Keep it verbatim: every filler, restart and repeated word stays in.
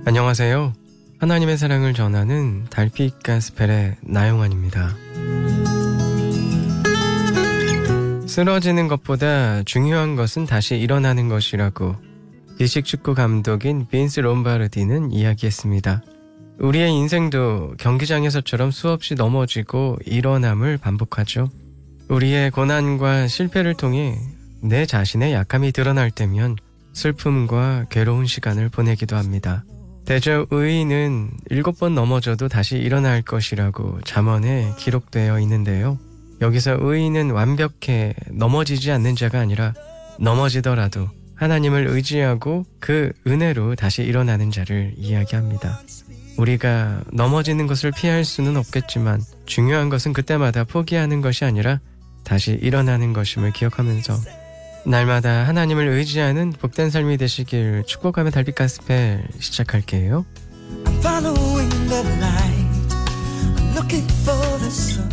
안녕하세요. 하나님의 사랑을 전하는 달빛 가스펠의 나용환입니다. 쓰러지는 것보다 중요한 것은 다시 일어나는 것이라고 미식 축구 감독인 빈스 롬바르디는 이야기했습니다. 우리의 인생도 경기장에서처럼 수없이 넘어지고 일어남을 반복하죠. 우리의 고난과 실패를 통해 내 자신의 약함이 드러날 때면 슬픔과 괴로운 시간을 보내기도 합니다. 대저 의인은 일곱 번 넘어져도 다시 일어날 것이라고 잠언에 기록되어 있는데요. 여기서 의인은 완벽해 넘어지지 않는 자가 아니라 넘어지더라도 하나님을 의지하고 그 은혜로 다시 일어나는 자를 이야기합니다. 우리가 넘어지는 것을 피할 수는 없겠지만 중요한 것은 그때마다 포기하는 것이 아니라 다시 일어나는 것임을 기억하면서 날마다 하나님을 의지하는 복된 삶이 되시길 축복하며 달빛 가스펠 시작할게요. I'm following the light. I'm looking for the sun.